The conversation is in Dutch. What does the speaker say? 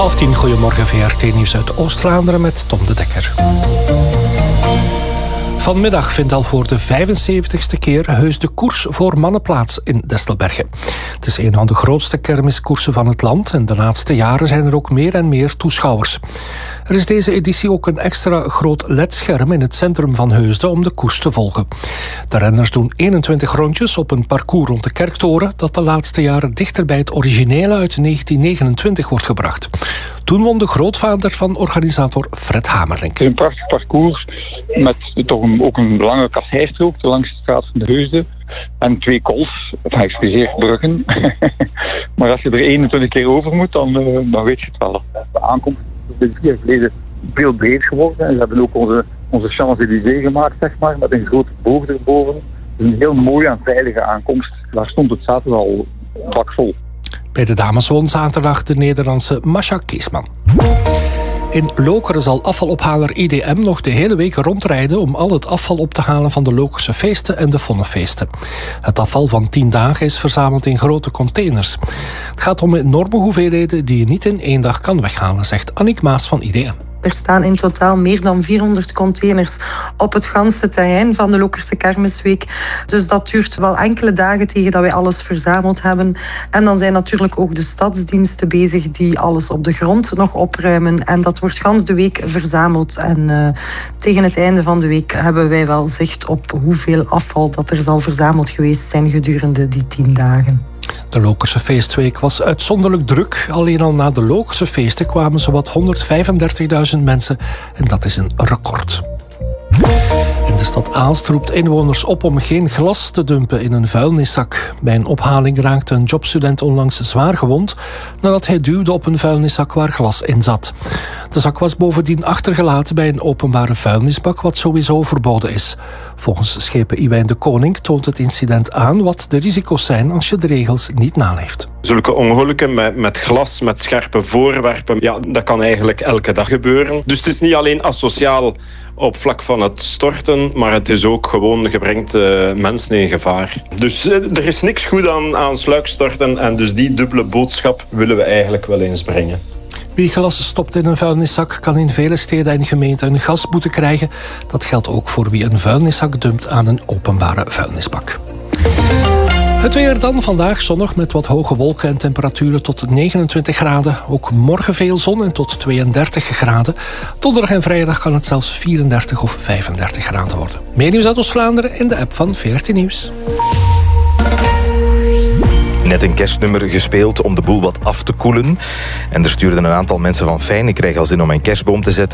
10:30, goedemorgen VRT-nieuws uit Oost-Vlaanderen met Tom de Dekker. Vanmiddag vindt al voor de 75ste keer heus de koers voor mannen plaats in Destelbergen. Het is een van de grootste kermiskoersen van het land en de laatste jaren zijn er ook meer en meer toeschouwers. Er is deze editie ook een extra groot LED-scherm in het centrum van Heusden om de koers te volgen. De renners doen 21 rondjes op een parcours rond de Kerktoren dat de laatste jaren dichter bij het originele uit 1929 wordt gebracht. Toen won de grootvader van organisator Fred Hamerling. Het is een prachtig parcours met toch ook een lange kasseistrook langs de straat van de Heusden. En 2 kols, bruggen. Maar als je er 21 keer over moet, dan weet je het wel. De aankomst is 4 jaar geleden veel breed geworden. En we hebben ook onze Champs-Élysées gemaakt, zeg maar, met een grote boog erboven. Dus een heel mooie en veilige aankomst. Daar stond het zaterdag al bakvol. Bij de dames won zaterdag de Nederlandse Masha Keesman. In Lokeren zal afvalophaler IDM nog de hele week rondrijden om al het afval op te halen van de Lokerse feesten en de Vonnefeesten. Het afval van 10 dagen is verzameld in grote containers. Het gaat om enorme hoeveelheden die je niet in 1 dag kan weghalen, zegt Annick Maas van IDM. Er staan in totaal meer dan 400 containers op het ganse terrein van de Lokerse Kermisweek. Dus dat duurt wel enkele dagen tegen dat wij alles verzameld hebben. En dan zijn natuurlijk ook de stadsdiensten bezig die alles op de grond nog opruimen. En dat wordt gans de week verzameld. En tegen het einde van de week hebben wij wel zicht op hoeveel afval dat er zal verzameld geweest zijn gedurende die 10 dagen. De Lokerse feestweek was uitzonderlijk druk. Alleen al na de Lokerse feesten kwamen zowat 135.000 mensen en dat is een record. In de stad Aalst roept inwoners op om geen glas te dumpen in een vuilniszak. Bij een ophaling raakte een jobstudent onlangs zwaar gewond nadat hij duwde op een vuilniszak waar glas in zat. De zak was bovendien achtergelaten bij een openbare vuilnisbak, wat sowieso verboden is. Volgens schepen Iwijn de Koning toont het incident aan wat de risico's zijn als je de regels niet naleeft. Zulke ongelukken met glas, met scherpe voorwerpen, ja, dat kan eigenlijk elke dag gebeuren. Dus het is niet alleen asociaal op vlak van het storten, maar het is ook gewoon, je brengt mensen in gevaar. Dus er is niks goed aan sluikstorten en dus die dubbele boodschap willen we eigenlijk wel eens brengen. Wie glas stopt in een vuilniszak kan in vele steden en gemeenten een gasboete krijgen. Dat geldt ook voor wie een vuilniszak dumpt aan een openbare vuilnisbak. Het weer dan, vandaag zonnig met wat hoge wolken en temperaturen tot 29 graden. Ook morgen veel zon en tot 32 graden. Donderdag en vrijdag kan het zelfs 34 of 35 graden worden. Meer nieuws uit Oost-Vlaanderen in de app van VRT Nieuws. Net een kerstnummer gespeeld om de boel wat af te koelen. En er stuurden een aantal mensen van Fijn, ik krijg al zin om mijn kerstboom te zetten.